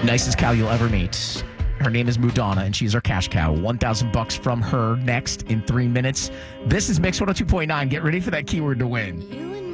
Nicest cow you'll ever meet. Her name is Mudana, and she's our cash cow. $1,000 from her next in 3 minutes. This is Mix 102.9. Get ready for that keyword to win.